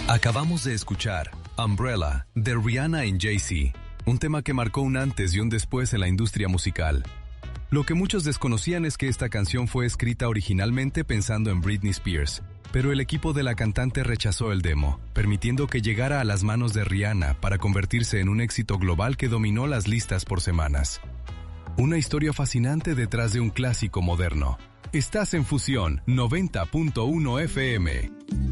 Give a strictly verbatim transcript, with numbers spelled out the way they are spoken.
Acabamos de escuchar Umbrella de Rihanna y Jay-Z, un tema que marcó un antes y un después en la industria musical. Lo que muchos desconocían es que esta canción fue escrita originalmente pensando en Britney Spears, pero el equipo de la cantante rechazó el demo, permitiendo que llegara a las manos de Rihanna para convertirse en un éxito global que dominó las listas por semanas. Una historia fascinante detrás de un clásico moderno. Estás en Fusión noventa punto uno F M.